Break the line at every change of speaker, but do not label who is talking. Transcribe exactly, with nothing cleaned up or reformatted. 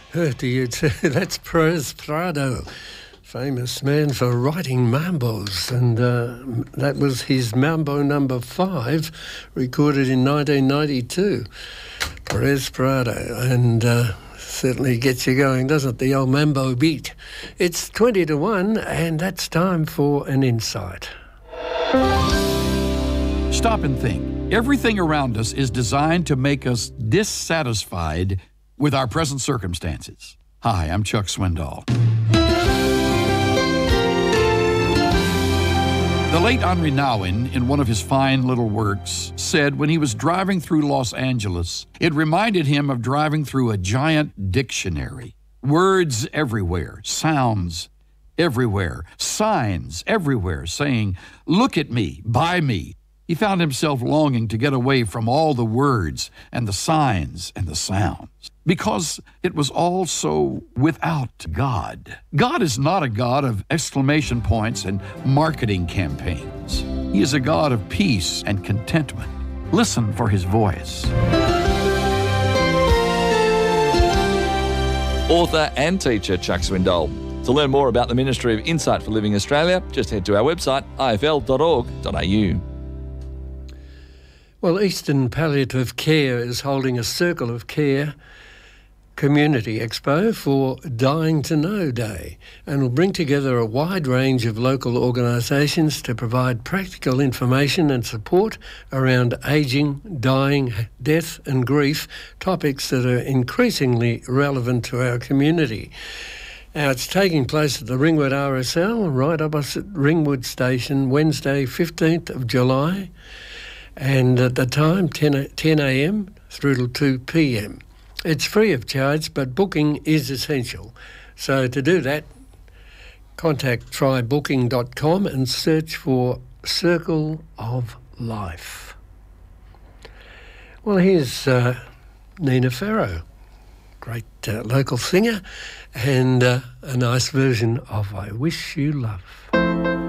Uh, do you t- that's Perez Prado, famous man for writing mambos, and uh, that was his mambo number five, recorded in nineteen ninety-two. Perez Prado, and uh, certainly gets you going, doesn't it, the old mambo beat? It's twenty to one, and that's time for an insight.
Stop and think. Everything around us is designed to make us dissatisfied with our present circumstances. Hi, I'm Chuck Swindoll. The late Henri Nouwen, in one of his fine little works, said when he was driving through Los Angeles, it reminded him of driving through a giant dictionary. Words everywhere, sounds everywhere, signs everywhere saying, "Look at me, buy me." He found himself longing to get away from all the words and the signs and the sounds, because it was all so without God. God is not a God of exclamation points and marketing campaigns. He is a God of peace and contentment. Listen for his voice.
Author and teacher Chuck Swindoll. To learn more about the Ministry of Insight for Living Australia, just head to our website, i f l dot org dot a u.
Well, Eastern Palliative Care is holding a Circle of Care Community Expo for Dying to Know Day, and will bring together a wide range of local organisations to provide practical information and support around ageing, dying, death and grief, topics that are increasingly relevant to our community. Now, it's taking place at the Ringwood R S L, right opposite Ringwood Station, Wednesday, fifteenth of July. And at the time, ten a m through till two p m. It's free of charge, but booking is essential. So to do that, contact try booking dot com and search for Circle of Life. Well, here's uh, Nina Farrow, great uh, local singer, and uh, a nice version of I Wish You Love.